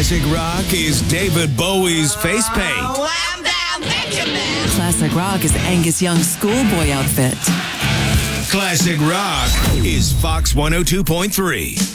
Classic rock is David Bowie's face paint. Wham down, Benjamin. Classic rock is Angus Young's schoolboy outfit. Classic rock is Fox 102.3.